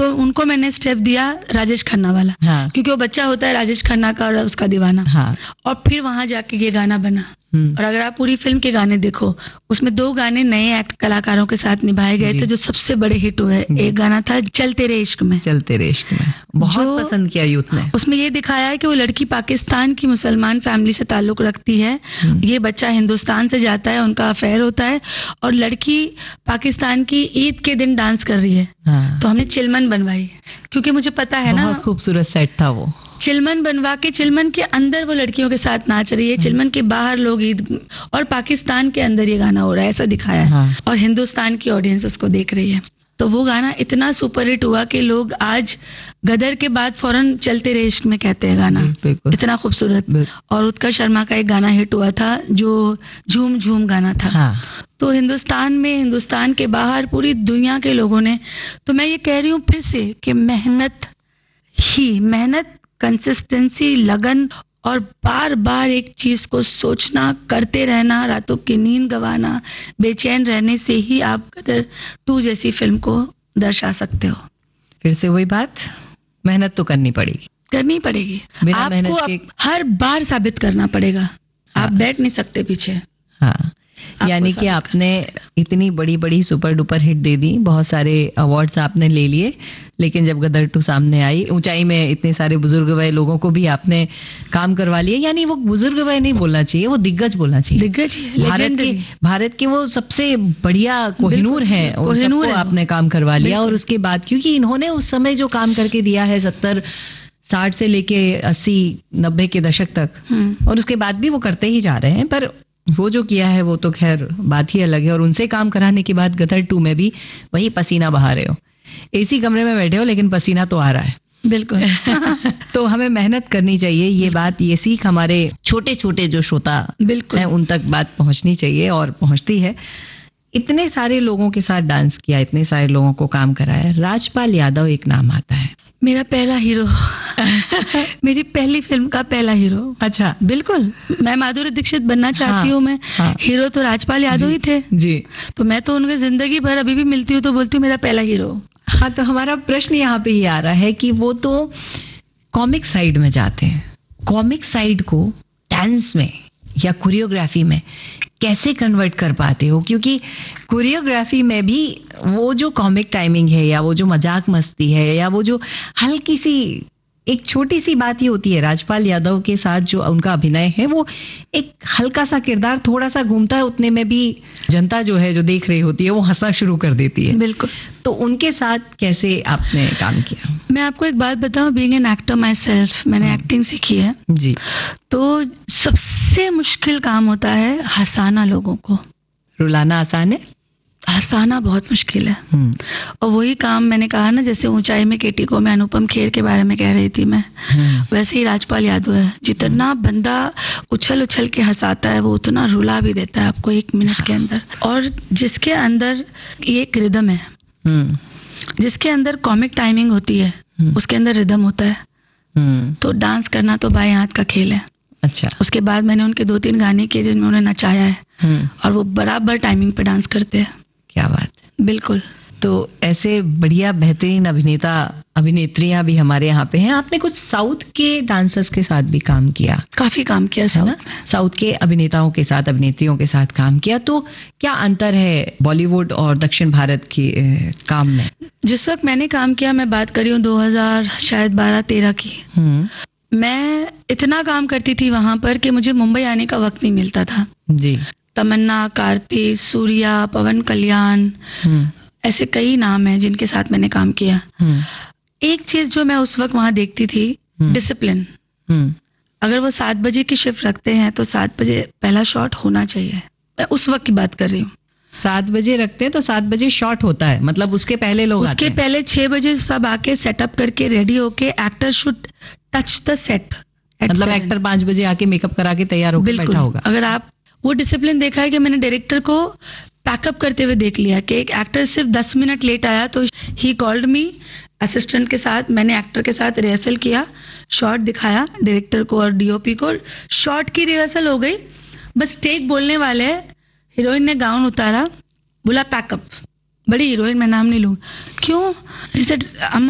तो उनको मैंने स्टेप दिया राजेश खन्ना वाला, हाँ। क्योंकि वो बच्चा होता है राजेश खन्ना का और उसका दीवाना, हाँ। और फिर वहां जाके ये गाना बना। और अगर आप पूरी फिल्म के गाने देखो, उसमें 2 गाने नए कलाकारों के साथ निभाए गए थे जो सबसे बड़े हिट हुए। एक गाना था चल तेरे इश्क में, चल तेरे इश्क में, बहुत पसंद किया यूथ ने। उसमें ये दिखाया है कि वो लड़की पाकिस्तान की मुसलमान फैमिली से ताल्लुक रखती है, ये बच्चा हिंदुस्तान से जाता है, उनका अफेयर होता है, और लड़की पाकिस्तान की ईद के दिन डांस कर रही है। तो हमने चिलमन बनवाई, क्योंकि मुझे पता है ना, बहुत खूबसूरत सेट था वो। चिलमन बनवा के, चिलमन के अंदर वो लड़कियों के साथ नाच रही है, चिलमन के बाहर लोग ईद, और पाकिस्तान के अंदर ये गाना हो रहा है, ऐसा दिखाया है। और हिंदुस्तान की ऑडियंस उसको देख रही है। तो वो गाना इतना सुपर हिट हुआ कि लोग आज गदर के बाद फौरन चलते रहे इश्क में कहते हैं गाना, इतना खूबसूरत। और उत्कर्ष शर्मा का एक गाना हिट हुआ था जो झूम झूम गाना था। तो हिंदुस्तान में, हिंदुस्तान के बाहर पूरी दुनिया के लोगों ने, तो मैं ये कह रही हूँ फिर से कि मेहनत, कंसिस्टेंसी, लगन, और बार बार एक चीज को सोचना, करते रहना, रातों की नींद गंवाना, बेचैन रहने से ही आप गदर 2 जैसी फिल्म को दर्शा सकते हो। फिर से वही बात, मेहनत तो करनी पड़ेगी। आपको हर बार साबित करना पड़ेगा। आप बैठ नहीं सकते पीछे। यानी कि आपने इतनी बड़ी बड़ी सुपर डुपर हिट दे दी, बहुत सारे अवार्ड्स आपने ले लिए, लेकिन जब गदर 2 सामने आई, ऊंचाई में इतने सारे बुजुर्ग वय लोगों को भी आपने काम करवा लिए। यानी वो बुजुर्ग वय नहीं बोलना चाहिए, वो दिग्गज बोलना चाहिए। दिग्गज, भारत के वो सबसे बढ़िया कोहिनूर है, सबको आपने काम करवा लिया। और उसके बाद, क्योंकि इन्होंने उस समय जो काम करके दिया है 70-60 से लेके 80-90 के दशक तक, और उसके बाद भी वो करते ही जा रहे हैं, पर वो जो किया है वो तो खैर बात ही अलग है। और उनसे काम कराने के बाद गदर 2 में भी वही पसीना बहा रहे हो, एसी कमरे में बैठे हो, लेकिन पसीना तो आ रहा है। बिल्कुल। तो हमें मेहनत करनी चाहिए, ये बात, ये सीख हमारे छोटे छोटे जो श्रोता हैं उन तक बात पहुंचनी चाहिए, और पहुंचती है। इतने सारे लोगों के साथ डांस किया, इतने सारे लोगों को काम कराया, राजपाल यादव एक नाम आता है। मेरा पहला हीरो। मेरी पहली फिल्म का पहला हीरो। अच्छा। बिल्कुल, मैं माधुरी दीक्षित बनना चाहती हूँ। मैं हीरो तो राजपाल यादव ही थे जी। तो मैं तो उनके जिंदगी भर अभी भी मिलती हूँ तो बोलती हूँ मेरा पहला हीरो। तो हमारा प्रश्न यहाँ पे ही आ रहा है कि वो तो कॉमिक साइड में जाते हैं, कॉमिक साइड को डांस में या कोरियोग्राफी में कैसे कन्वर्ट कर पाते हो? क्योंकि कोरियोग्राफी में भी वो जो कॉमिक टाइमिंग है, या वो जो मजाक मस्ती है, या वो जो हल्की सी एक छोटी सी बात ही होती है। राजपाल यादव के साथ जो उनका अभिनय है, वो एक हल्का सा किरदार थोड़ा सा घूमता है, उतने में भी जनता जो है, जो देख रही होती है, वो हंसना शुरू कर देती है। बिल्कुल। तो उनके साथ कैसे आपने काम किया? मैं आपको एक बात बताऊं, being an actor my self, मैंने एक्टिंग सीखी है जी। तो सबसे मुश्किल काम होता है हंसाना लोगों को। रुलाना आसान है, हंसाना बहुत मुश्किल है। और वही काम मैंने कहा ना, जैसे ऊंचाई में केटी को मैं अनुपम खेर के बारे में कह रही थी मैं, वैसे ही राजपाल यादव है। जितना बंदा उछल उछल के हंसाता है, वो उतना रुला भी देता है आपको 1 मिनट के अंदर। और जिसके अंदर एक रिदम है, जिसके अंदर कॉमिक टाइमिंग होती है, उसके अंदर रिदम होता है। तो डांस करना तो बाएं हाथ का खेल है। अच्छा। उसके बाद मैंने उनके 2-3 गाने किए जिनमें उन्हें नचाया है, और वो बराबर टाइमिंग पे डांस करते हैं। क्या बात। बिल्कुल। तो ऐसे बढ़िया बेहतरीन अभिनेता अभिनेत्रियां भी हमारे यहाँ पे हैं। आपने कुछ साउथ के डांसर्स के साथ भी काम किया? काफी काम किया है ना, साउथ के अभिनेताओं के साथ, अभिनेत्रियों के साथ काम किया। तो क्या अंतर है बॉलीवुड और दक्षिण भारत के काम में? जिस वक्त मैंने काम किया, मैं बात कर रही हूँ 2012-13 की, मैं इतना काम करती थी वहां पर कि मुझे मुंबई आने का वक्त नहीं मिलता था जी। तमन्ना, कार्तिक, सूर्या, पवन कल्याण, ऐसे कई नाम हैं जिनके साथ मैंने काम किया। एक चीज जो मैं उस वक्त वहां देखती थी, डिसिप्लिन। अगर वो 7 बजे की शिफ्ट रखते हैं तो 7 बजे पहला शॉट होना चाहिए। मैं उस वक्त की बात कर रही हूँ। 7 बजे रखते हैं तो 7 बजे शॉट होता है, मतलब उसके पहले लोग उसके पहले 6 बजे सब आके सेटअप करके रेडी होके, actor should touch the set. मतलब एक्टर 5 बजे आके मेकअप करा के तैयार होकर बैठा होगा। अगर आप वो डिसिप्लिन देखा है कि मैंने डायरेक्टर को पैकअप करते हुए देख लिया कि एक एक्टर सिर्फ 10 मिनट लेट आया तो ही कॉल्ड मी असिस्टेंट के साथ, मैंने एक्टर के साथ रिहर्सल किया, शॉट दिखाया डायरेक्टर को और डीओपी को, शॉट की रिहर्सल हो गई, बस टेक बोलने वाले, हीरोइन ने गाउन उतारा, बोला पैकअप। बड़ी हीरोइन, मैं नाम नहीं लूँ, क्यों?